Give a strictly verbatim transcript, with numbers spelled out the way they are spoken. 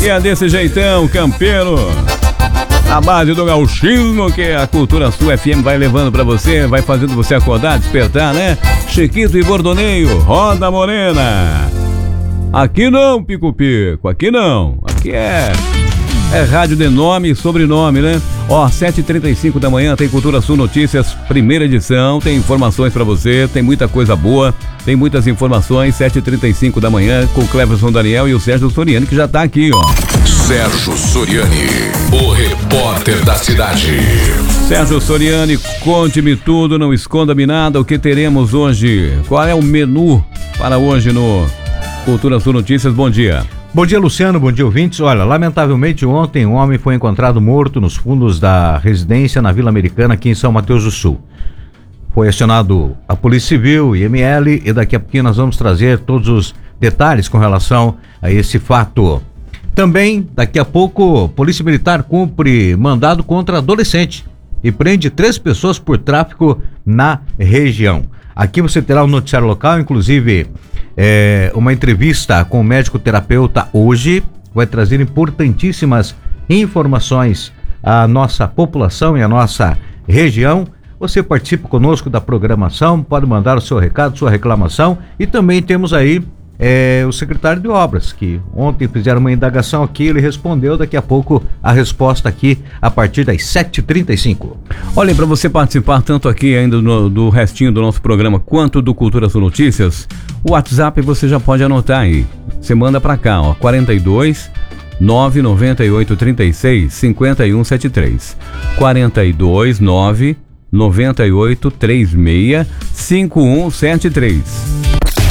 E é desse jeitão, campeiro. A base do gauchismo que a Cultura Sul F M vai levando pra você, vai fazendo você acordar, despertar, né? Chiquito e Bordoneio, Roda Morena. Aqui não, Pico-Pico, aqui não. Aqui é... É rádio de nome e sobrenome, né? Ó, sete e trinta e cinco da manhã tem Cultura Sul Notícias, primeira edição, tem informações pra você, tem muita coisa boa, tem muitas informações, sete e trinta e cinco da manhã com o Cleverson Daniel e o Sérgio Soriani, que já tá aqui, ó. Sérgio Soriani, o repórter da cidade. Sérgio Soriani, conte-me tudo, não esconda-me nada, o que teremos hoje? Qual é o menu para hoje no Cultura Sul Notícias? Bom dia. Bom dia, Luciano, bom dia, ouvintes. Olha, lamentavelmente ontem um homem foi encontrado morto nos fundos da residência na Vila Americana, aqui em São Mateus do Sul. Foi acionado a Polícia Civil, I M L, e daqui a pouquinho nós vamos trazer todos os detalhes com relação a esse fato. Também, daqui a pouco, Polícia Militar cumpre mandado contra adolescente e prende três pessoas por tráfico na região. Aqui você terá um noticiário local, inclusive é, uma entrevista com o médico terapeuta hoje, vai trazer importantíssimas informações à nossa população e à nossa região. Você participa conosco da programação, pode mandar o seu recado, sua reclamação, e também temos aí é, o secretário de Obras, que ontem fizeram uma indagação aqui, ele respondeu, daqui a pouco a resposta aqui a partir das sete e trinta e cinco. Olhem, para você participar tanto aqui ainda no, do restinho do nosso programa quanto do Cultura Sul Notícias, o WhatsApp você já pode anotar aí, você manda para cá, ó, quarenta e dois, nove nove oito, trinta e seis, cinquenta e um setenta e três, quarenta e dois, nove nove oito, trinta e seis, cinquenta e um setenta e três.